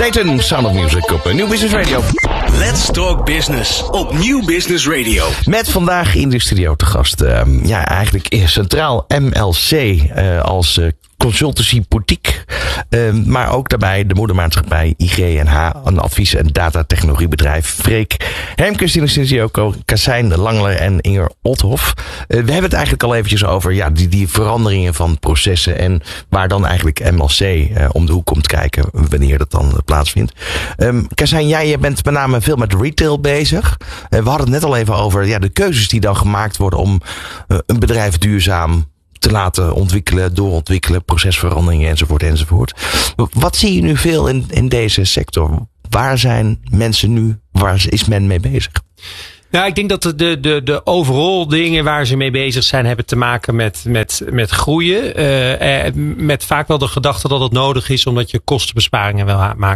Dayton, Sound of Music op Nieuw Business Radio. Let's Talk Business op Nieuw Business Radio. Met vandaag in de studio te gast, eigenlijk centraal MLC als consultancy boutique. Maar ook daarbij de moedermaatschappij IGNH, een advies- en datatechnologiebedrijf. Freek Hermkes in de studio, Kassijn Langler en Inger Othoff. We hebben het eigenlijk al eventjes over die veranderingen van processen en waar dan eigenlijk MLC om de hoek komt kijken wanneer dat dan plaatsvindt. Kassijn, jij bent met name veel met retail bezig. We hadden het net al even over de keuzes die dan gemaakt worden om een bedrijf duurzaam te laten ontwikkelen, doorontwikkelen, procesveranderingen enzovoort. Wat zie je nu veel in deze sector? Waar zijn mensen nu? Waar is men mee bezig? Nou, ik denk dat de overal dingen waar ze mee bezig zijn hebben te maken met groeien. Met vaak wel de gedachte dat het nodig is omdat je kostenbesparingen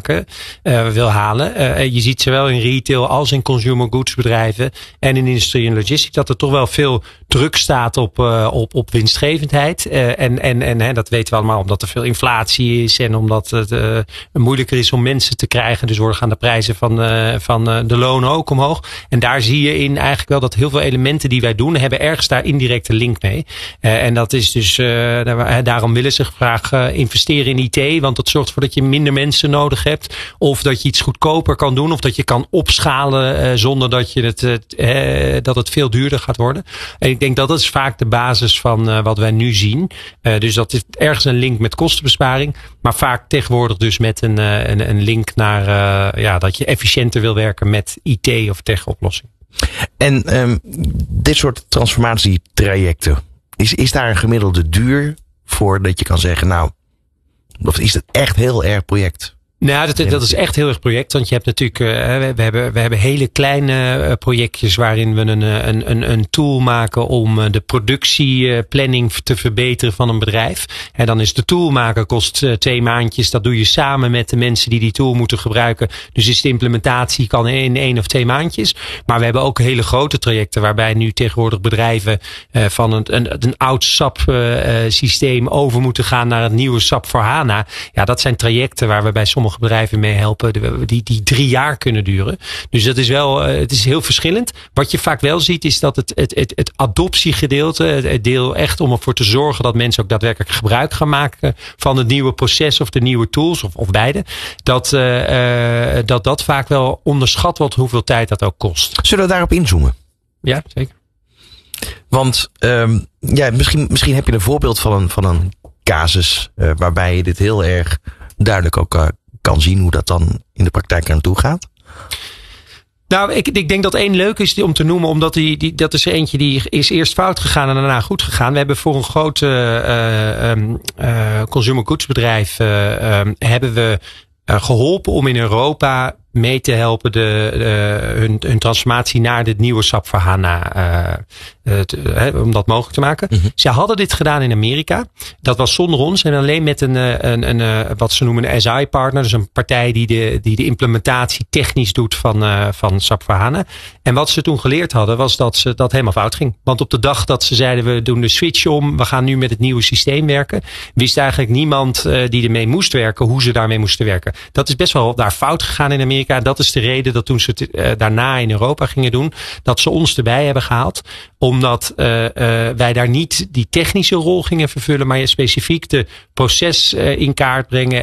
wil halen. Je ziet zowel in retail als in consumer goods bedrijven en in industrie en logistiek dat er toch wel veel druk staat op winstgevendheid. En dat weten we allemaal omdat er veel inflatie is en omdat het moeilijker is om mensen te krijgen. Dus gaan de prijzen van de lonen ook omhoog. En daar zie je in eigenlijk wel dat heel veel elementen die wij doen hebben ergens daar indirecte link mee. En dat is dus daarom willen ze graag investeren in IT, want dat zorgt ervoor dat je minder mensen nodig hebt, of dat je iets goedkoper kan doen, of dat je kan opschalen zonder dat je dat het veel duurder gaat worden. En ik denk dat is vaak de basis van wat wij nu zien. Dus dat is ergens een link met kostenbesparing, maar vaak tegenwoordig dus met een link naar dat je efficiënter wil werken met IT of tech-oplossingen. En dit soort transformatietrajecten, is daar een gemiddelde duur voor dat je kan zeggen, of is het echt heel erg project? Nou, dat is echt heel erg project. Want je hebt natuurlijk, we hebben hele kleine projectjes waarin we een tool maken om de productieplanning te verbeteren van een bedrijf. En dan is de tool maken kost 2 maandjes. Dat doe je samen met de mensen die tool moeten gebruiken. Dus is de implementatie kan in 1 of 2 maandjes. Maar we hebben ook hele grote trajecten waarbij nu tegenwoordig bedrijven van een oud SAP systeem over moeten gaan naar het nieuwe SAP voor HANA. Ja, dat zijn trajecten waar we bij sommige bedrijven mee helpen die 3 jaar kunnen duren. Dus dat is wel, het is heel verschillend. Wat je vaak wel ziet is dat het adoptiegedeelte, het deel echt om ervoor te zorgen dat mensen ook daadwerkelijk gebruik gaan maken van het nieuwe proces of de nieuwe tools of beide, dat vaak wel onderschat wordt hoeveel tijd dat ook kost. Zullen we daarop inzoomen? Ja, zeker. Want misschien heb je een voorbeeld van een casus waarbij je dit heel erg duidelijk ook kan zien hoe dat dan in de praktijk aan toe gaat. Nou, ik denk dat één leuk is om te noemen, omdat dat is er eentje die is eerst fout gegaan en daarna goed gegaan. We hebben voor een groot consumer goods bedrijf hebben we geholpen om in Europa mee te helpen hun transformatie naar dit nieuwe SAP voor HANA om dat mogelijk te maken. Mm-hmm. Zij hadden dit gedaan in Amerika. Dat was zonder ons en alleen met een wat ze noemen een SI-partner. Dus een partij die de implementatie technisch doet van SAP voor HANA. En wat ze toen geleerd hadden was dat dat helemaal fout ging. Want op de dag dat ze zeiden we doen de switch om, we gaan nu met het nieuwe systeem werken, wist eigenlijk niemand die ermee moest werken hoe ze daarmee moesten werken. Dat is best wel daar fout gegaan in Amerika. Dat is de reden dat toen ze het daarna in Europa gingen doen, dat ze ons erbij hebben gehaald. Omdat wij daar niet die technische rol gingen vervullen, maar specifiek de proces in kaart brengen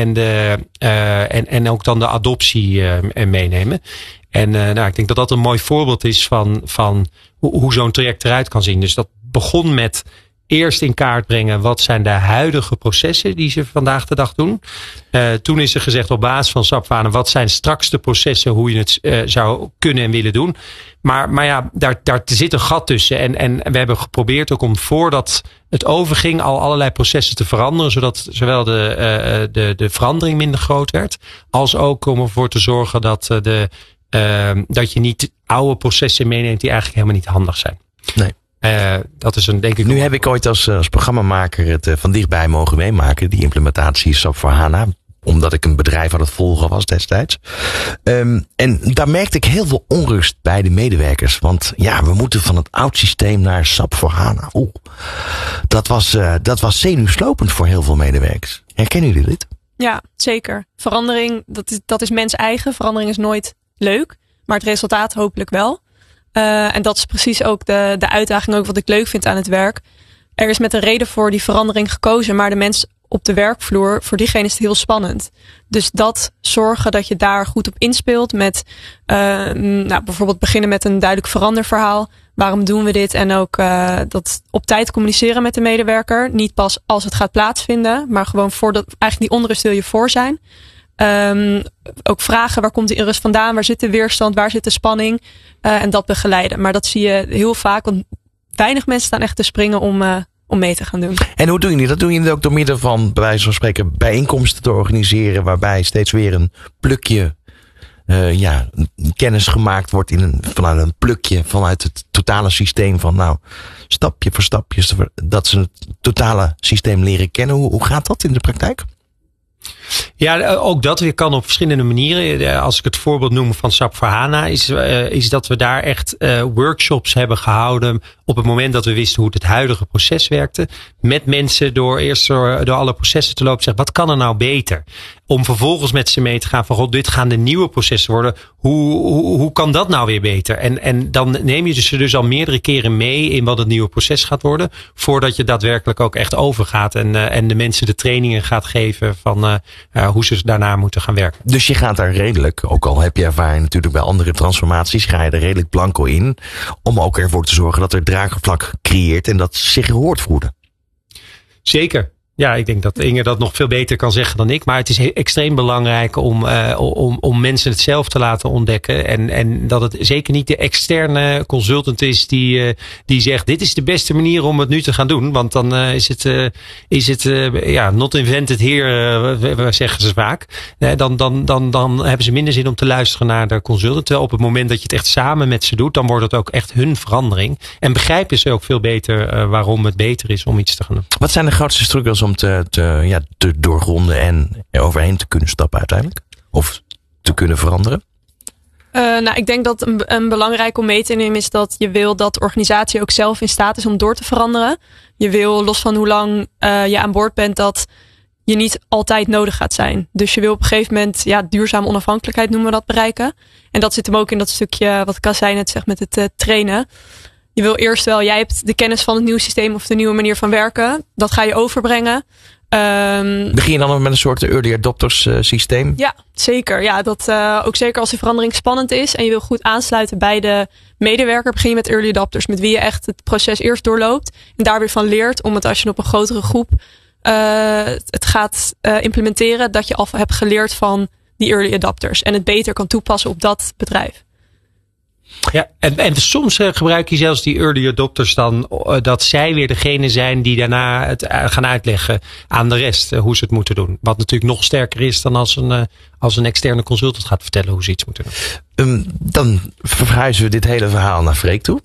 en ook dan de adoptie meenemen. En ik denk dat dat een mooi voorbeeld is van hoe zo'n traject eruit kan zien. Dus dat begon met eerst in kaart brengen wat zijn de huidige processen die ze vandaag de dag doen. Toen is er gezegd op basis van SAP HANA wat zijn straks de processen hoe je het zou kunnen en willen doen. Maar ja, daar zit een gat tussen. En we hebben geprobeerd ook om voordat het overging al allerlei processen te veranderen. Zodat zowel de verandering minder groot werd. Als ook om ervoor te zorgen dat je niet oude processen meeneemt die eigenlijk helemaal niet handig zijn. Nee. Dat is denk ik. Nu heb ik ooit als programmamaker het van dichtbij mogen meemaken. Die implementatie SAP voor HANA. Omdat ik een bedrijf aan het volgen was destijds. En daar merkte ik heel veel onrust bij de medewerkers. Want we moeten van het oud systeem naar SAP voor HANA. Dat was zenuwslopend voor heel veel medewerkers. Herkennen jullie dit? Ja, zeker. Verandering, dat is mens eigen. Verandering is nooit leuk, maar het resultaat hopelijk wel. En dat is precies ook de uitdaging ook wat ik leuk vind aan het werk. Er is met een reden voor die verandering gekozen, maar de mens op de werkvloer, voor diegene is het heel spannend. Dus dat zorgen dat je daar goed op inspeelt met bijvoorbeeld beginnen met een duidelijk veranderverhaal. Waarom doen we dit? En ook dat op tijd communiceren met de medewerker. Niet pas als het gaat plaatsvinden, maar gewoon voordat eigenlijk die onrust wil je voor zijn. Ook vragen, waar komt die onrust vandaan? Waar zit de weerstand? Waar zit de spanning? En dat begeleiden. Maar dat zie je heel vaak, want weinig mensen staan echt te springen om mee te gaan doen. En hoe doen jullie dat? Doen jullie ook door middel van, bij wijze van spreken, bijeenkomsten te organiseren, waarbij steeds weer een plukje kennis gemaakt wordt vanuit een plukje vanuit het totale systeem van stapje voor stapje, dat ze het totale systeem leren kennen. Hoe gaat dat in de praktijk? Ja, ook dat weer kan op verschillende manieren. Als ik het voorbeeld noem van SAP voor HANA, is dat we daar echt workshops hebben gehouden op het moment dat we wisten hoe het huidige proces werkte. Met mensen door alle processen te lopen, zeggen wat kan er nou beter? Om vervolgens met ze mee te gaan van god, dit gaan de nieuwe processen worden. Hoe kan dat nou weer beter? En dan neem je ze dus al meerdere keren mee in wat het nieuwe proces gaat worden. Voordat je daadwerkelijk ook echt overgaat en de mensen de trainingen gaat geven van hoe ze daarna moeten gaan werken. Dus je gaat daar redelijk, ook al heb je ervaring natuurlijk bij andere transformaties, ga je er redelijk blanco in. Om ook ervoor te zorgen dat er draagvlak creëert en dat zich gehoord voelen. Zeker. Ja, ik denk dat Inge dat nog veel beter kan zeggen dan ik. Maar het is extreem belangrijk om mensen het zelf te laten ontdekken. En dat het zeker niet de externe consultant is die zegt dit is de beste manier om het nu te gaan doen. Want dan is het not invented here, zeggen ze vaak. Dan hebben ze minder zin om te luisteren naar de consultant. Terwijl op het moment dat je het echt samen met ze doet, dan wordt het ook echt hun verandering. En begrijpen ze ook veel beter waarom het beter is om iets te gaan doen. Wat zijn de grootste struggles om te doorgronden en er overheen te kunnen stappen uiteindelijk? Of te kunnen veranderen? Ik denk dat een belangrijk om mee te nemen is dat je wil dat de organisatie ook zelf in staat is om door te veranderen. Je wil, los van hoe lang je aan boord bent, dat je niet altijd nodig gaat zijn. Dus je wil op een gegeven moment duurzame onafhankelijkheid noemen we dat bereiken. En dat zit hem ook in dat stukje wat Kassei net zegt met het trainen. Je wil eerst wel, jij hebt de kennis van het nieuwe systeem of de nieuwe manier van werken. Dat ga je overbrengen. Begin je dan ook met een soort early adopters systeem? Ja, zeker. Ja, dat ook zeker als de verandering spannend is en je wil goed aansluiten bij de medewerker, begin je met early adopters, met wie je echt het proces eerst doorloopt en daar weer van leert om het als je op een grotere groep het gaat implementeren, dat je al hebt geleerd van die early adopters en het beter kan toepassen op dat bedrijf. Ja, en soms gebruik je zelfs die early adopters dan dat zij weer degene zijn die daarna het gaan uitleggen aan de rest hoe ze het moeten doen. Wat natuurlijk nog sterker is dan als een externe consultant gaat vertellen hoe ze iets moeten doen. Dan verhuizen we dit hele verhaal naar Freek toe.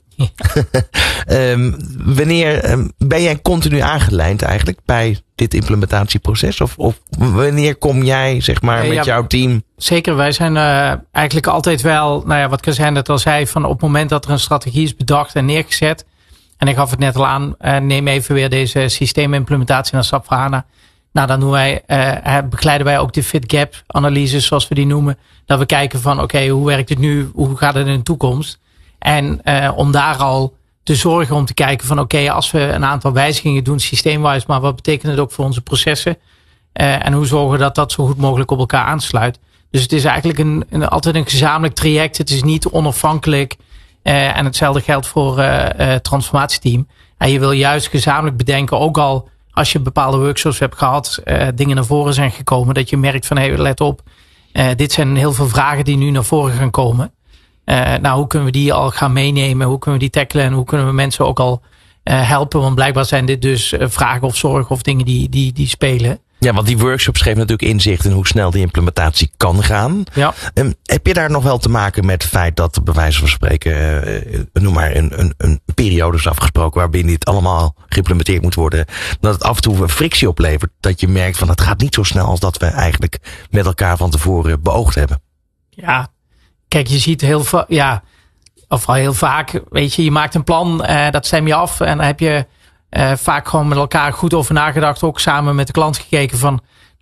Wanneer ben jij continu aangelijnd eigenlijk bij dit implementatieproces? Of wanneer kom jij zeg maar met jouw team? Zeker, wij zijn eigenlijk altijd wel, wat Kassei net al zei, van op het moment dat er een strategie is bedacht en neergezet. En ik gaf het net al aan, neem even weer deze systeemimplementatie naar SAP voor HANA. Nou, dan doen begeleiden wij ook de fit gap analyses zoals we die noemen. Dat we kijken van oké, hoe werkt het nu? Hoe gaat het in de toekomst? En om daar al te zorgen om te kijken van oké, als we een aantal wijzigingen doen systeemwijs, maar wat betekent het ook voor onze processen? En hoe zorgen we dat dat zo goed mogelijk op elkaar aansluit? Dus het is eigenlijk altijd een gezamenlijk traject. Het is niet onafhankelijk. En hetzelfde geldt voor het transformatieteam. En je wil juist gezamenlijk bedenken, ook al als je bepaalde workshops hebt gehad, dingen naar voren zijn gekomen, dat je merkt van hey, let op, dit zijn heel veel vragen die nu naar voren gaan komen. Hoe kunnen we die al gaan meenemen? Hoe kunnen we die tackelen? En hoe kunnen we mensen ook al helpen? Want blijkbaar zijn dit dus vragen of zorgen of dingen die spelen. Ja, want die workshops geven natuurlijk inzicht in hoe snel die implementatie kan gaan. Ja. Heb je daar nog wel te maken met het feit dat bij wijze van spreken, noem maar een periode is afgesproken waarbinnen dit allemaal geïmplementeerd moet worden. Dat het af en toe een frictie oplevert. Dat je merkt van het gaat niet zo snel als dat we eigenlijk met elkaar van tevoren beoogd hebben. Ja, kijk, je ziet heel vaak, weet je maakt een plan, dat stem je af en dan heb je vaak gewoon met elkaar goed over nagedacht, ook samen met de klant gekeken van,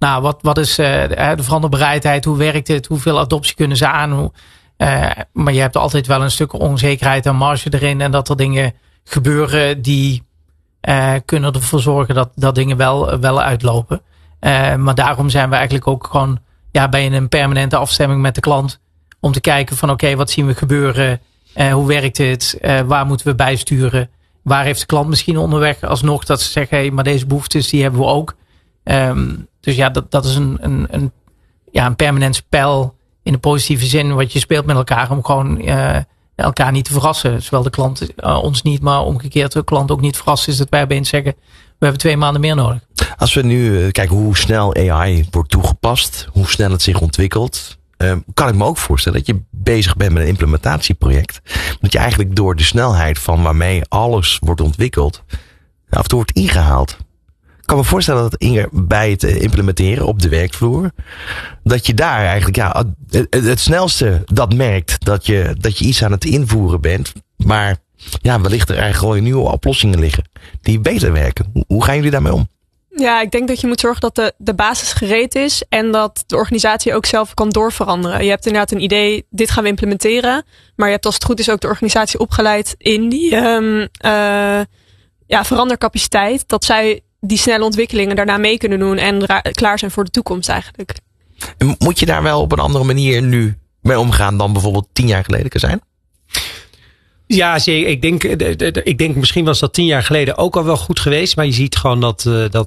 Nou, wat is de veranderbereidheid? Hoe werkt het? Hoeveel adoptie kunnen ze aan? Maar je hebt altijd wel een stuk onzekerheid en marge erin. En dat er dingen gebeuren die kunnen ervoor zorgen dat dingen wel uitlopen. Maar daarom zijn we eigenlijk ook gewoon bij een permanente afstemming met de klant. Om te kijken van oké, wat zien we gebeuren? Hoe werkt het? Waar moeten we bijsturen? Waar heeft de klant misschien onderweg alsnog dat ze zeggen, hey, maar deze behoeftes die hebben we ook. Dus dat is een permanent spel in de positieve zin wat je speelt met elkaar om gewoon elkaar niet te verrassen. Zowel de klant ons niet, maar omgekeerd de klant ook niet verrast is dat wij opeens zeggen, we hebben 2 maanden meer nodig. Als we nu kijken hoe snel AI wordt toegepast, hoe snel het zich ontwikkelt, kan ik me ook voorstellen dat je bezig bent met een implementatieproject. Dat je eigenlijk door de snelheid van waarmee alles wordt ontwikkeld, af en toe wordt ingehaald. Ik kan me voorstellen dat Inger bij het implementeren op de werkvloer, dat je daar eigenlijk het snelste dat merkt dat je iets aan het invoeren bent, maar wellicht er eigenlijk gewoon nieuwe oplossingen liggen die beter werken. Hoe gaan jullie daarmee om? Ja, ik denk dat je moet zorgen dat de basis gereed is en dat de organisatie ook zelf kan doorveranderen. Je hebt inderdaad een idee, dit gaan we implementeren, maar je hebt als het goed is ook de organisatie opgeleid in die verandercapaciteit, dat zij die snelle ontwikkelingen daarna mee kunnen doen en klaar zijn voor de toekomst eigenlijk. En moet je daar wel op een andere manier nu mee omgaan dan bijvoorbeeld 10 jaar geleden kan zijn? Ja, ik denk misschien was dat 10 jaar geleden ook al wel goed geweest. Maar je ziet gewoon dat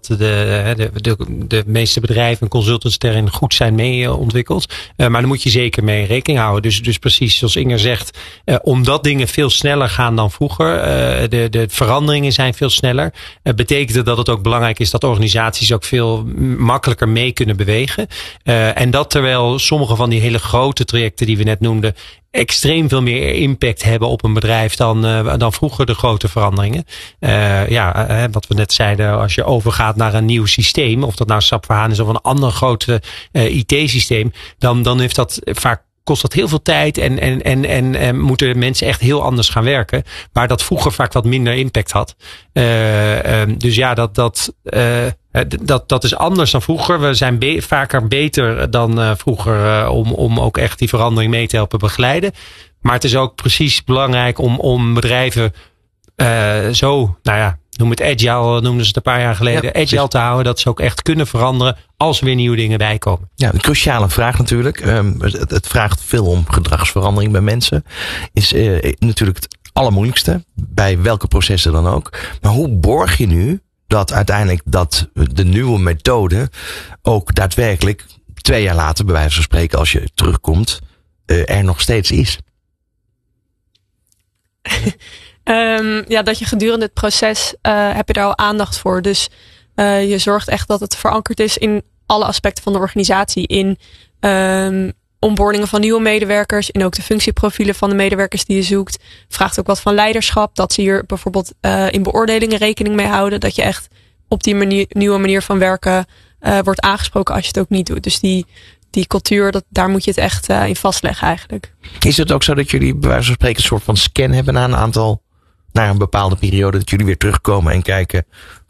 de meeste bedrijven en consultants erin goed zijn mee ontwikkeld. Maar daar moet je zeker mee rekening houden. Dus precies zoals Inger zegt, omdat dingen veel sneller gaan dan vroeger. De veranderingen zijn veel sneller. Betekent dat het ook belangrijk is dat organisaties ook veel makkelijker mee kunnen bewegen. En dat terwijl sommige van die hele grote trajecten die we net noemden extreem veel meer impact hebben op een bedrijf dan vroeger de grote veranderingen. Wat we net zeiden, als je overgaat naar een nieuw systeem, of dat nou SAP voor HANA is of een ander groot IT-systeem, dan heeft dat vaak kost dat heel veel tijd en moeten mensen echt heel anders gaan werken. Waar dat vroeger vaak wat minder impact had. Dus ja, dat is anders dan vroeger. We zijn vaker beter dan vroeger om ook echt die verandering mee te helpen begeleiden. Maar het is ook precies belangrijk om bedrijven noem het agile, noemden ze het een paar jaar geleden, agile te houden, dat ze ook echt kunnen veranderen als er weer nieuwe dingen bij komen. Ja, een cruciale vraag natuurlijk. Het vraagt veel om gedragsverandering bij mensen. Is natuurlijk het allermoeilijkste, bij welke processen dan ook. Maar hoe borg je nu dat uiteindelijk de nieuwe methode ook daadwerkelijk 2 jaar later, bij wijze van spreken, als je terugkomt, er nog steeds is? Dat je gedurende het proces heb je daar al aandacht voor. Dus je zorgt echt dat het verankerd is in alle aspecten van de organisatie. In onboardingen van nieuwe medewerkers. En ook de functieprofielen van de medewerkers die je zoekt. Vraagt ook wat van leiderschap. Dat ze hier bijvoorbeeld in beoordelingen rekening mee houden. Dat je echt op die nieuwe manier van werken wordt aangesproken als je het ook niet doet. Dus die cultuur, daar moet je het echt in vastleggen eigenlijk. Is het ook zo dat jullie bij wijze van spreken een soort van scan hebben na een bepaalde periode, dat jullie weer terugkomen en kijken,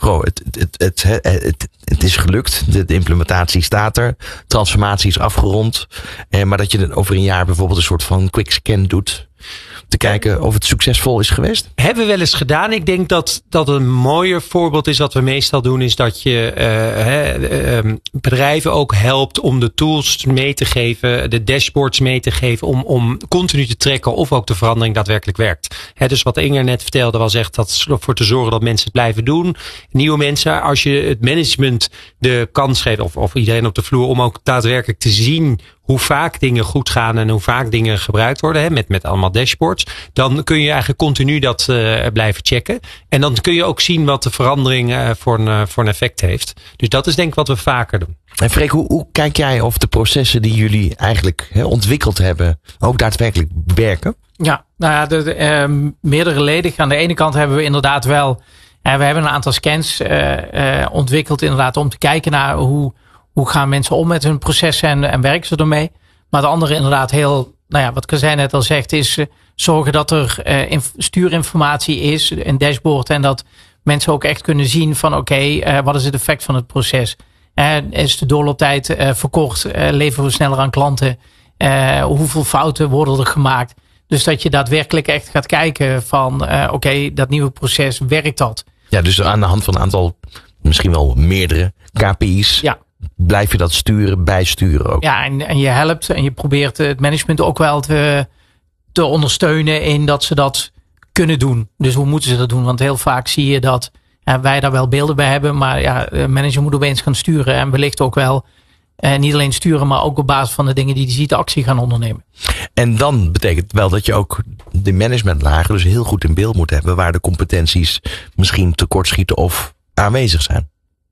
het is gelukt, de implementatie staat er, transformatie is afgerond, maar dat je over een jaar bijvoorbeeld een soort van quick scan doet, te kijken of het succesvol is geweest? Hebben we wel eens gedaan. Ik denk dat een mooier voorbeeld is wat we meestal doen, is dat je bedrijven ook helpt om de tools mee te geven, de dashboards mee te geven, om continu te trekken of ook de verandering daadwerkelijk werkt. Dus wat Inger net vertelde was echt dat ervoor te zorgen dat mensen het blijven doen. Nieuwe mensen, als je het management de kans geeft, of iedereen op de vloer, om ook daadwerkelijk te zien hoe vaak dingen goed gaan en hoe vaak dingen gebruikt worden, met allemaal dashboards, dan kun je eigenlijk continu dat blijven checken. En dan kun je ook zien wat de verandering voor een effect heeft. Dus dat is denk ik wat we vaker doen. En Freek, hoe kijk jij of de processen die jullie eigenlijk ontwikkeld hebben ook daadwerkelijk werken? Ja, meerdere ledig. Aan de ene kant hebben we inderdaad wel, we hebben een aantal scans ontwikkeld inderdaad om te kijken naar hoe gaan mensen om met hun processen en werken ze ermee. Maar de andere inderdaad heel, wat Kazijn net al zegt, is zorgen dat er stuurinformatie is, een dashboard, en dat mensen ook echt kunnen zien van wat is het effect van het proces. Is de doorlooptijd verkort? Leveren we sneller aan klanten? Hoeveel fouten worden er gemaakt? Dus dat je daadwerkelijk echt gaat kijken van oké, dat nieuwe proces, werkt dat? Ja, dus aan de hand van een aantal, misschien wel meerdere KPI's, blijf je dat bijsturen ook. Ja, en je helpt en je probeert het management ook wel te ondersteunen in dat ze dat kunnen doen. Dus hoe moeten ze dat doen? Want heel vaak zie je dat wij daar wel beelden bij hebben, maar de manager moet opeens gaan sturen en wellicht ook wel niet alleen sturen, maar ook op basis van de dingen die hij ziet actie gaan ondernemen. En dan betekent wel dat je ook de managementlagen dus heel goed in beeld moet hebben waar de competenties misschien tekortschieten of aanwezig zijn.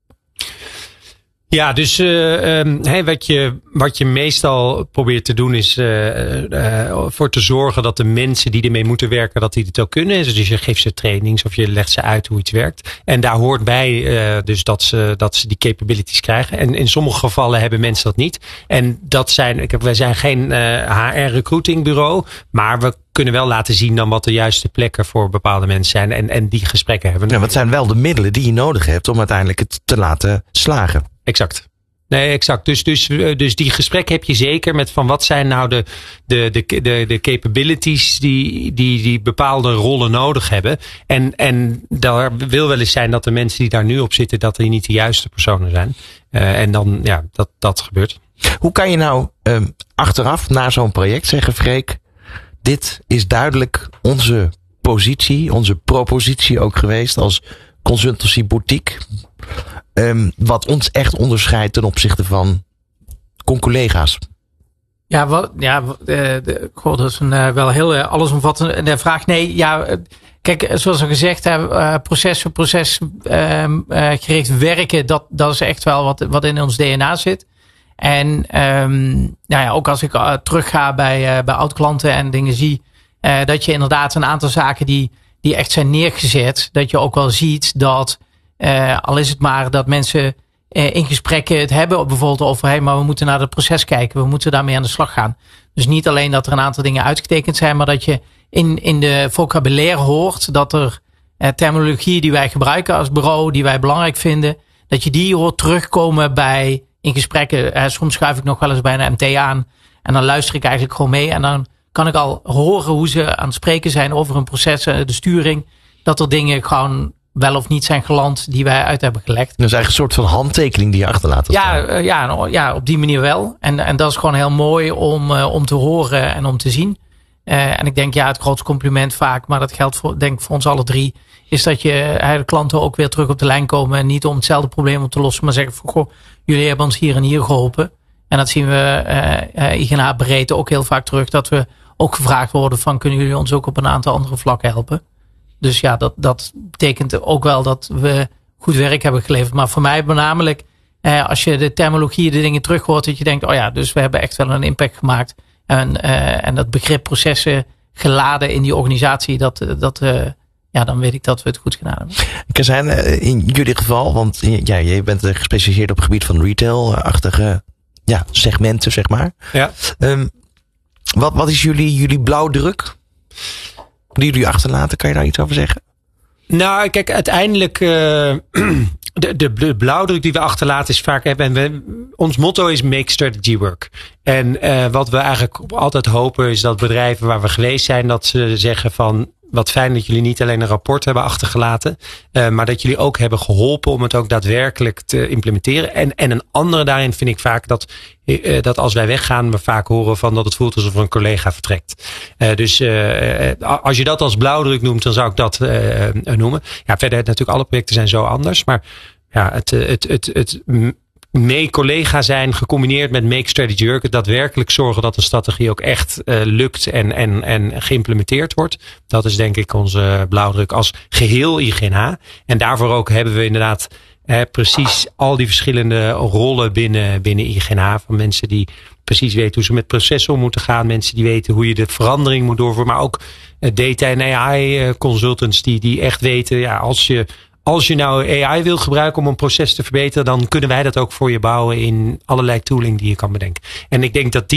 Ja, dus wat je meestal probeert te doen is voor te zorgen dat de mensen die ermee moeten werken, dat die het ook kunnen. Dus je geeft ze trainings of je legt ze uit hoe iets werkt. En daar hoort bij dus dat ze die capabilities krijgen. En in sommige gevallen hebben mensen dat niet. En dat zijn, wij zijn geen HR-recruitingbureau, maar we kunnen wel laten zien dan wat de juiste plekken voor bepaalde mensen zijn. En die gesprekken hebben. Ja, wat zijn wel de middelen die je nodig hebt om uiteindelijk het te laten slagen? Exact. Nee, exact. Dus die gesprekken heb je zeker met van wat zijn nou de capabilities die bepaalde rollen nodig hebben. En daar wil wel eens zijn dat de mensen die daar nu op zitten, dat die niet de juiste personen zijn. En dan, dat gebeurt. Hoe kan je nou achteraf na zo'n project zeggen, Freek, dit is duidelijk onze positie, onze propositie ook geweest als consultancy boutique. Wat ons echt onderscheidt ten opzichte van collega's. Ja, dat is een wel heel allesomvattende vraag. Nee, kijk, zoals al gezegd, procesgericht werken, dat is echt wel wat in ons DNA zit. En ook als ik terugga bij oud-klanten en dingen zie, dat je inderdaad een aantal zaken die echt zijn neergezet, dat je ook wel ziet dat al is het maar dat mensen in gesprekken het hebben bijvoorbeeld over, maar we moeten naar het proces kijken, we moeten daarmee aan de slag gaan. Dus niet alleen dat er een aantal dingen uitgetekend zijn, maar dat je in de vocabulaire hoort dat er terminologie die wij gebruiken als bureau, die wij belangrijk vinden, dat je die hoort terugkomen in gesprekken. Soms schuif ik nog wel eens bij een MT aan en dan luister ik eigenlijk gewoon mee en dan kan ik al horen hoe ze aan het spreken zijn over een proces, de sturing, dat er dingen gewoon wel of niet zijn geland die wij uit hebben gelekt. Dat is eigenlijk een soort van handtekening die je achterlaat. Ja, op die manier wel. En dat is gewoon heel mooi om te horen en om te zien. En ik denk het grootste compliment vaak, maar dat geldt voor ons alle drie, is dat de klanten ook weer terug op de lijn komen en niet om hetzelfde probleem op te lossen, maar zeggen van, goh, jullie hebben ons hier en hier geholpen. En dat zien we IGNH breed ook heel vaak terug, dat we ook gevraagd worden van, kunnen jullie ons ook op een aantal andere vlakken helpen? Dus dat betekent ook wel dat we goed werk hebben geleverd. Maar voor mij voornamelijk, als je de terminologie, de dingen terug hoort, dat je denkt, dus we hebben echt wel een impact gemaakt. En dat begrip processen geladen in die organisatie, dan weet ik dat we het goed gedaan hebben. Kazijn, in jullie geval, want je bent gespecialiseerd op het gebied van retail-achtige segmenten, zeg maar. Ja. Wat is jullie blauwdruk die jullie achterlaten? Kan je daar iets over zeggen? Nou, kijk, uiteindelijk de blauwdruk die we achterlaten is vaak, ons motto is make strategy work. En wat we eigenlijk altijd hopen is dat bedrijven waar we geweest zijn, dat ze zeggen van, wat fijn dat jullie niet alleen een rapport hebben achtergelaten, maar dat jullie ook hebben geholpen om het ook daadwerkelijk te implementeren. En een andere daarin vind ik vaak dat als wij weggaan, we vaak horen van dat het voelt alsof een collega vertrekt. Dus als je dat als blauwdruk noemt, dan zou ik dat noemen. Ja, verder natuurlijk alle projecten zijn zo anders, maar het mee collega zijn gecombineerd met make strategy work, het daadwerkelijk zorgen dat een strategie ook echt lukt en geïmplementeerd wordt. Dat is denk ik onze blauwdruk als geheel IGNH. En daarvoor ook hebben we inderdaad precies al die verschillende rollen binnen IGNH, van mensen die precies weten hoe ze met processen om moeten gaan, mensen die weten hoe je de verandering moet doorvoeren, maar ook data en AI consultants die echt weten, als je nou AI wil gebruiken om een proces te verbeteren, dan kunnen wij dat ook voor je bouwen in allerlei tooling die je kan bedenken. En ik denk dat die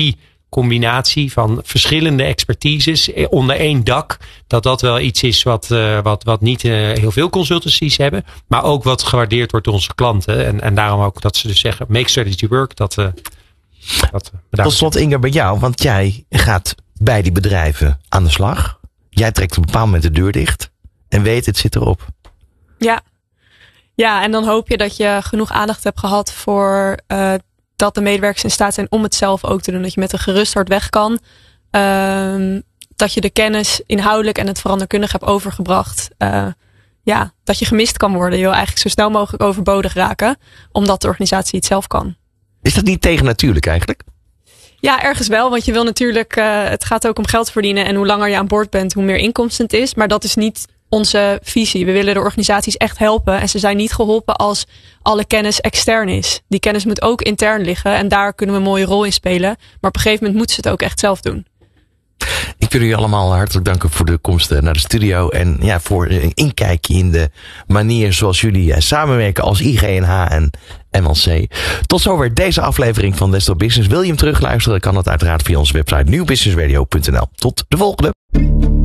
combinatie van verschillende expertises onder één dak. Dat wel iets is wat niet heel veel consultancies hebben. Maar ook wat gewaardeerd wordt door onze klanten. En daarom ook dat ze dus zeggen, make strategy work. Tot slot Inge bij jou, want jij gaat bij die bedrijven aan de slag. Jij trekt op een bepaald moment de deur dicht. En weet, het zit erop. Ja, en dan hoop je dat je genoeg aandacht hebt gehad voor dat de medewerkers in staat zijn om het zelf ook te doen. Dat je met een gerust hart weg kan. Dat je de kennis inhoudelijk en het veranderkundig hebt overgebracht. Dat je gemist kan worden. Je wil eigenlijk zo snel mogelijk overbodig raken. Omdat de organisatie het zelf kan. Is dat niet tegennatuurlijk eigenlijk? Ja, ergens wel. Want je wil natuurlijk, het gaat ook om geld verdienen. En hoe langer je aan boord bent, hoe meer inkomsten het is. Maar dat is niet onze visie. We willen de organisaties echt helpen. En ze zijn niet geholpen als alle kennis extern is. Die kennis moet ook intern liggen. En daar kunnen we een mooie rol in spelen. Maar op een gegeven moment moeten ze het ook echt zelf doen. Ik wil jullie allemaal hartelijk danken voor de komst naar de studio. En voor een inkijkje in de manier zoals jullie samenwerken als IGNH en MLC. Tot zover deze aflevering van Desktop Business. Wil je hem terugluisteren? Kan dat uiteraard via onze website nieuwbusinessradio.nl. Tot de volgende.